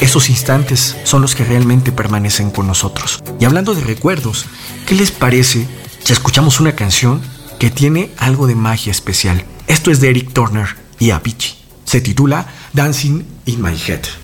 Esos instantes son los que realmente permanecen con nosotros. Y hablando de recuerdos, ¿qué les parece si escuchamos una canción que tiene algo de magia especial? Esto es de Eric Turner y Avicii. Se titula Dancing in My Head.